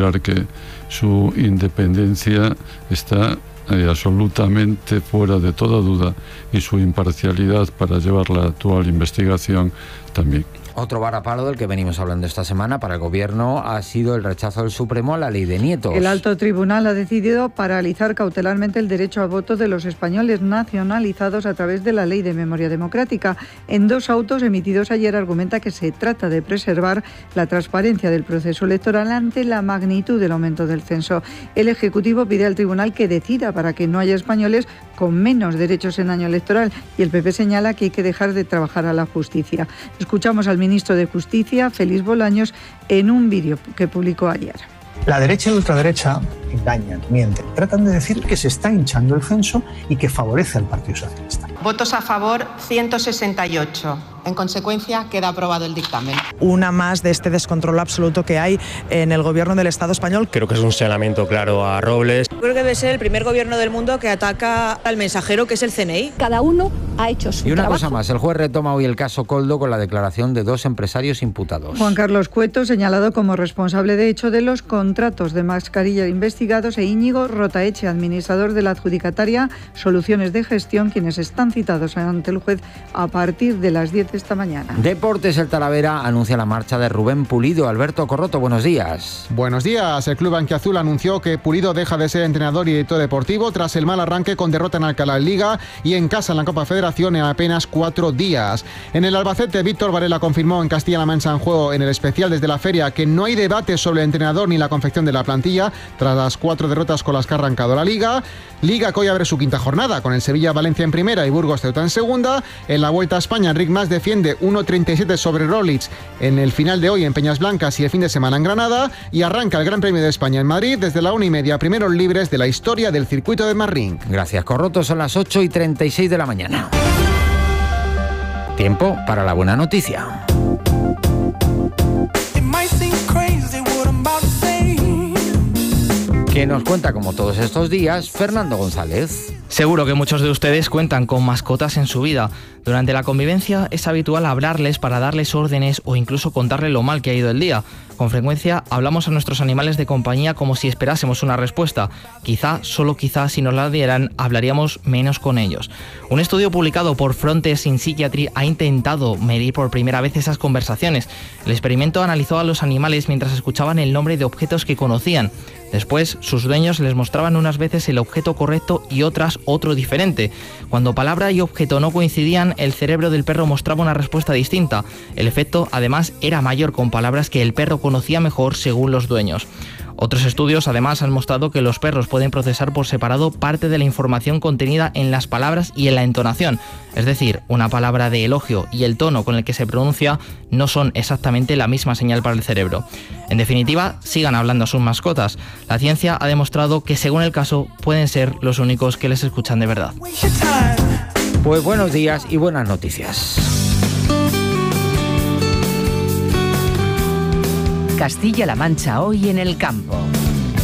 asegurar que su independencia está absolutamente fuera de toda duda y su imparcialidad para llevar la actual investigación también. Otro varapalo del que venimos hablando esta semana para el Gobierno ha sido el rechazo del Supremo a la ley de nietos. El alto tribunal ha decidido paralizar cautelarmente el derecho al voto de los españoles nacionalizados a través de la Ley de Memoria Democrática. En 2 autos emitidos ayer argumenta que se trata de preservar la transparencia del proceso electoral ante la magnitud del aumento del censo. El Ejecutivo pide al tribunal que decida para que no haya españoles con menos derechos en año electoral y el PP señala que hay que dejar de trabajar a la justicia. Escuchamos al ministro de Justicia, Félix Bolaños, en un vídeo que publicó ayer. La derecha y la ultraderecha engañan, mienten. Tratan de decir que se está hinchando el censo y que favorece al Partido Socialista. Votos a favor, 168. En consecuencia, queda aprobado el dictamen. Una más de este descontrol absoluto que hay en el gobierno del Estado español. Creo que es un señalamiento claro a Robles. Creo que debe ser el primer gobierno del mundo que ataca al mensajero, que es el CNI. Cada uno ha hecho su trabajo. Y una cosa más, el juez retoma hoy el caso Koldo con la declaración de 2 empresarios imputados. Juan Carlos Cueto, señalado como responsable de hecho de los contratos de mascarilla investigados, e Íñigo Rotaeche, administrador de la adjudicataria Soluciones de Gestión, quienes están citados ante el juez a partir de las 10 de esta mañana. Deportes, el Talavera anuncia la marcha de Rubén Pulido. Alberto Corroto, buenos días. Buenos días. El club blanquiazul anunció que Pulido deja de ser entrenador y director deportivo tras el mal arranque con derrota en Alcalá en Liga y en casa en la Copa Federación en apenas 4 días. En el Albacete, Víctor Varela confirmó en Castilla-La Mancha en Juego en el especial desde la feria que no hay debate sobre el entrenador ni la confección de la plantilla tras las 4 derrotas con las que ha arrancado la Liga. Liga que hoy abre su 5ª jornada con el Sevilla-Valencia en primera y Burgos-Ceuta en segunda. En la Vuelta a España, Enric Mas defiende 1.37 sobre Roglic en el final de hoy en Peñas Blancas y el fin de semana en Granada. Y arranca el Gran Premio de España en Madrid desde la 1:30, primeros libres de la historia del circuito de Marring. Gracias, Corroto. Son las 8:36 de la mañana. Tiempo para la buena noticia. Que nos cuenta, como todos estos días, Fernando González. Seguro que muchos de ustedes cuentan con mascotas en su vida. Durante la convivencia es habitual hablarles para darles órdenes o incluso contarles lo mal que ha ido el día. Con frecuencia hablamos a nuestros animales de compañía como si esperásemos una respuesta. Quizá, solo quizá, si nos la dieran, hablaríamos menos con ellos. Un estudio publicado por Frontiers in Psychiatry ha intentado medir por primera vez esas conversaciones. El experimento analizó a los animales mientras escuchaban el nombre de objetos que conocían. Después, sus dueños les mostraban unas veces el objeto correcto y otras otro diferente. Cuando palabra y objeto no coincidían, el cerebro del perro mostraba una respuesta distinta. El efecto, además, era mayor con palabras que el perro conocía mejor según los dueños. Otros estudios, además, han mostrado que los perros pueden procesar por separado parte de la información contenida en las palabras y en la entonación. Es decir, una palabra de elogio y el tono con el que se pronuncia no son exactamente la misma señal para el cerebro. En definitiva, sigan hablando a sus mascotas. La ciencia ha demostrado que, según el caso, pueden ser los únicos que les escuchan de verdad. Pues buenos días y buenas noticias. Castilla-La Mancha hoy en el campo.